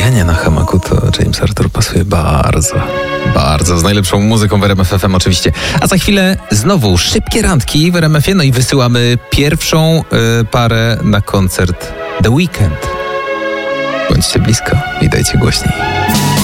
Sypianie na hamaku to James Arthur pasuje bardzo. Bardzo, z najlepszą muzyką w RMF FM oczywiście. A za chwilę znowu szybkie randki w RMF-ie, no i wysyłamy pierwszą parę na koncert The Weeknd. Bądźcie blisko i dajcie głośniej.